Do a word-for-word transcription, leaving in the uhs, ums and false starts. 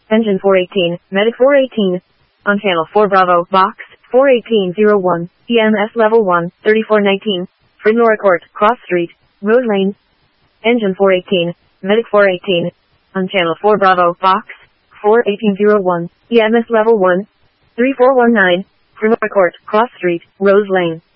Engine four eighteen, Medic four eighteen. On channel four Bravo, box, four eighteen oh one, E M S level one, thirty-four nineteen, Fridnora Court, Cross Street, Rose Lane. Engine four eighteen, Medic four eighteen. On channel four Bravo, box, four eighteen oh one, E M S level one, three four one nine, Fridnora Court, Cross Street, Rose Lane.